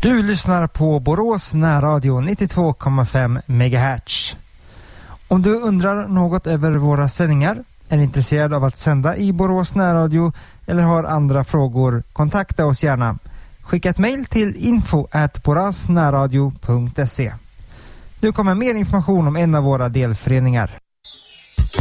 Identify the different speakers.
Speaker 1: Du lyssnar på Borås närradio 92,5 MHz. Om du undrar något över våra sändningar, är intresserad av att sända i Borås närradio eller har andra frågor, kontakta oss gärna. Skicka ett mejl till info@borasnärradio.se. Nu kommer mer information om en av våra delföreningar.